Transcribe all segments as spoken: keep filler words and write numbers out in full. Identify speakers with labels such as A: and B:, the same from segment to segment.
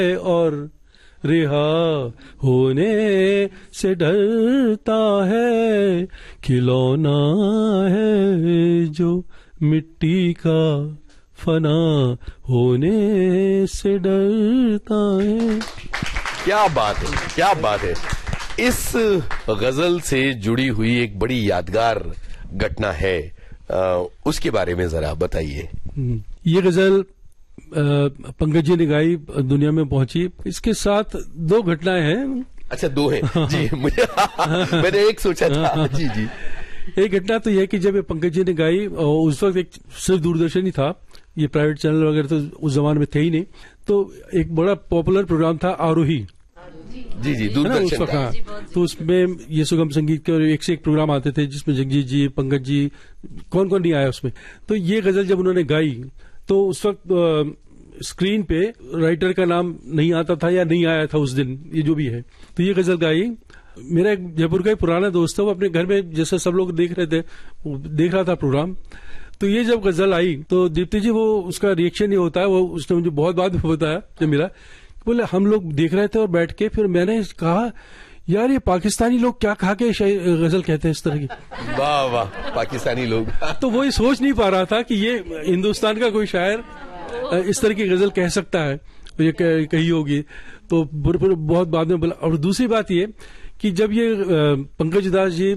A: और रिहा होने से डरता है, खिलौना है जो मिट्टी का फना होने से डरता है।
B: क्या बात है, क्या बात है। इस गजल से जुड़ी हुई एक बड़ी यादगार घटना है, आ, उसके बारे में जरा बताइए।
A: ये गजल पंकज जी ने गाई, दुनिया में पहुंची। इसके साथ दो घटनाएं हैं। अच्छा, दो हैं जी। मुझे मैंने एक सोचा था। जी जी। एक घटना तो यह कि जब ये पंकज जी ने गाई, उस वक्त एक सिर्फ दूरदर्शन ही था, ये प्राइवेट चैनल वगैरह तो उस जमाने में थे ही नहीं। तो एक बड़ा पॉपुलर प्रोग्राम था आरोही। जी जी, दूरदर्शन का। तो उसमें ये सुगम संगीत के और एक से एक प्रोग्राम आते थे, जिसमें जगजीत जी, पंकज जी, कौन कौन नहीं आया उसमें। तो ये गजल जब उन्होंने गाई तो उस वक्त स्क्रीन पे राइटर का नाम नहीं आता था या नहीं आया था उस दिन, ये जो भी है। तो ये गजल गाई। मेरा एक जयपुर का ही पुराना दोस्त था, वो अपने घर में जैसे सब लोग देख रहे थे, वो देख रहा था प्रोग्राम। तो ये जब गजल आई तो दीप्ति जी, वो उसका रिएक्शन ये होता है, वो उसने मुझे बहुत बाद में बताया जब मिला, बोले हम लोग देख रहे थे और बैठ के, फिर मैंने कहा यार ये पाकिस्तानी लोग क्या खा के गजल कहते हैं इस तरह की। वाह वाह, पाकिस्तानी लोग। तो वो ये सोच नहीं पा रहा था कि ये हिंदुस्तान का कोई शायर इस तरह की गजल कह सकता है, ये कही होगी। तो बहुत बाद में बोला। और दूसरी बात ये कि जब ये पंकज दास जी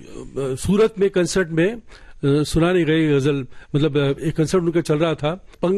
A: सूरत में कंसर्ट में सुनाने गए गजल, मतलब एक कंसर्ट उनका चल रहा था,